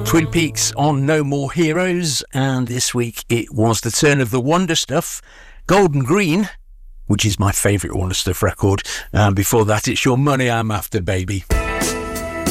Twin Peaks on No More Heroes, and this week it was the turn of the Wonder Stuff, Golden Green, which is my favourite Wonder Stuff record, and before that it's Your Money I'm After, Baby.